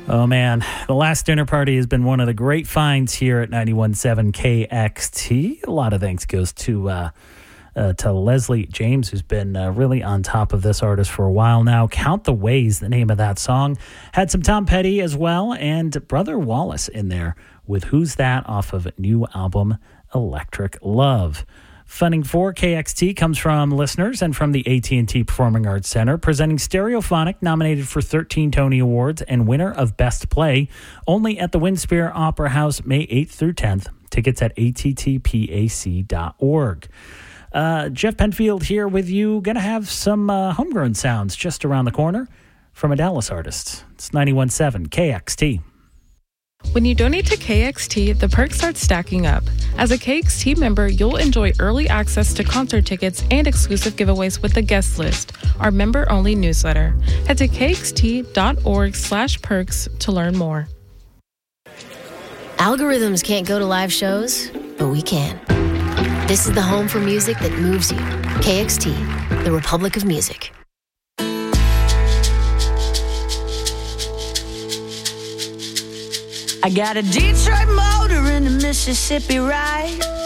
Oh, man. The Last Dinner Party has been one of the great finds here at 91.7 KXT. A lot of thanks goes to Leslie James, who's been really on top of this artist for a while now. Count the Ways, the name of that song. Had some Tom Petty as well, and Brother Wallace in there with Who's That off of new album Electric Love. Funding for KXT comes from listeners and from the AT&T Performing Arts Center, presenting Stereophonic, nominated for 13 Tony Awards and winner of Best Play, only at the Winspear Opera House May 8th through 10th. Tickets at attpac.org. Jeff Penfield here with you. Going to have some homegrown sounds just around the corner from a Dallas artist. It's 91.7 KXT. When you donate to KXT, the perks start stacking up. As a KXT member, you'll enjoy early access to concert tickets and exclusive giveaways with the guest list, our member-only newsletter. Head to kxt.org/perks to learn more. Algorithms can't go to live shows, but we can. This is the home for music that moves you. KXT, the Republic of Music. I got a Detroit motor and a Mississippi ride.